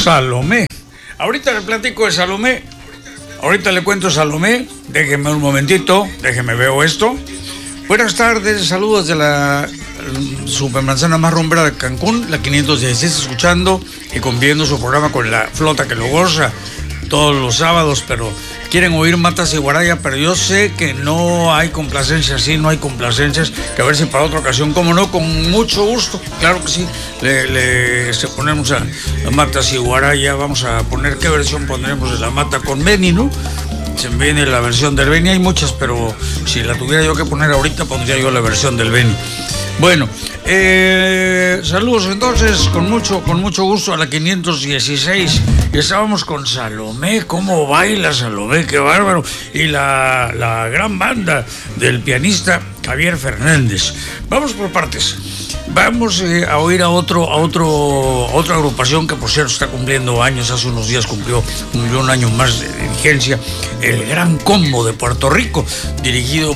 Salomé. Ahorita le platico de Salomé. Ahorita le cuento Salomé. Déjeme un momentito. Déjeme veo esto. Buenas tardes. Saludos de la supermanzana más rumbera de Cancún, la 516, escuchando y conviviendo su programa con la flota que lo goza todos los sábados, pero quieren oír Matas y Guaraya, pero yo sé que no hay complacencias, sí, no hay complacencias, que a ver si para otra ocasión, como no, con mucho gusto, claro que sí, le ponemos a Matas y Guaraya. Vamos a poner, ¿qué versión pondremos de la Mata con Beni, no? Se me viene la versión del Beni, hay muchas, pero si la tuviera yo que poner ahorita, pondría yo la versión del Beni. Bueno, saludos entonces, con mucho gusto a la 516. Estábamos con Salomé, cómo baila Salomé, qué bárbaro. Y la gran banda del pianista Javier Fernández. Vamos por partes. Vamos a oír a otra agrupación que, por cierto, está cumpliendo años. Hace unos días cumplió un año más de vigencia. El Gran Combo de Puerto Rico, dirigido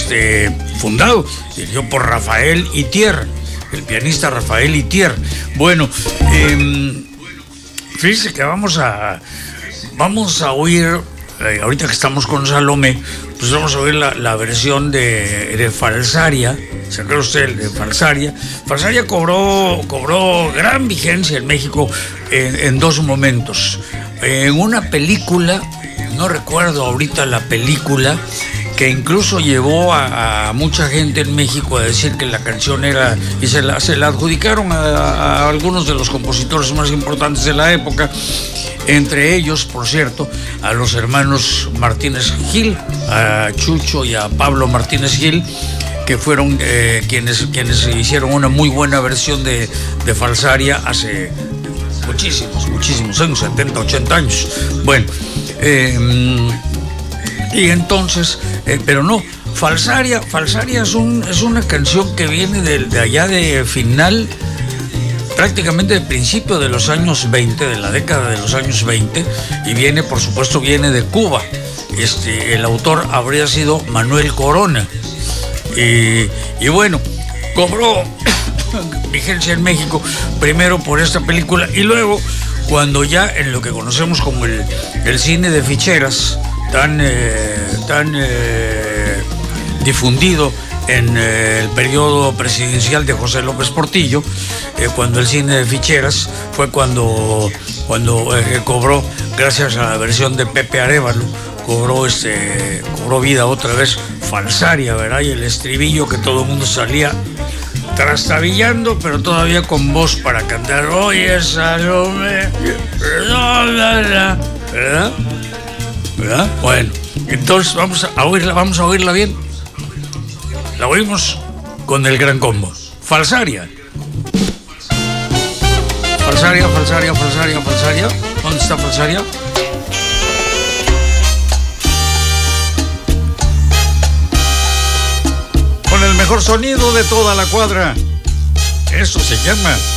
por Rafael Itier, el pianista Rafael Itier. Bueno, fíjense que vamos a oír, ahorita que estamos con Salomé, pues vamos a oír la versión de Falsaria. ¿Se acuerda usted de Falsaria? Falsaria cobró gran vigencia en México en dos momentos. En una película, no recuerdo ahorita la película, que incluso llevó a mucha gente en México a decir que la canción era, y se la adjudicaron a algunos de los compositores más importantes de la época, entre ellos, por cierto, a los hermanos Martínez Gil, a Chucho y a Pablo Martínez Gil, que fueron quienes hicieron una muy buena versión de Falsaria hace muchísimos años, 70, 80 años. Bueno, y entonces, pero no, Falsaria es una canción que viene de allá de final, prácticamente del principio de los años 20, de la década de los años 20, y viene, por supuesto, de Cuba. El autor habría sido Manuel Corona. Y bueno, cobró vigencia en México, primero por esta película, y luego, cuando ya en lo que conocemos como el cine de ficheras, tan difundido en el periodo presidencial de José López Portillo, cuando el cine de ficheras fue cuando cobró, gracias a la versión de Pepe Arévalo, cobró vida otra vez Falsaria, ¿verdad? Y el estribillo, que todo el mundo salía trastabillando, pero todavía con voz para cantar. Oye, Salomé, ¿verdad? Bueno, entonces vamos a oírla bien. La oímos con el Gran Combo. Falsaria. Falsaria. ¿Dónde está Falsaria? Con el mejor sonido de toda la cuadra. Eso se llama